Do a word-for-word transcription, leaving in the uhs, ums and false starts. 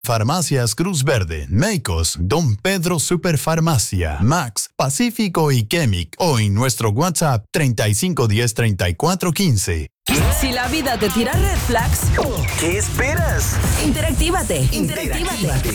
Farmacias Cruz Verde, Meicos, Don Pedro Superfarmacia, Max, Pacífico y Chemic o en nuestro WhatsApp treinta y cinco diez treinta y cuatro quince. Si la vida te tira red flags, ¿qué esperas? interactívate. Interactívate.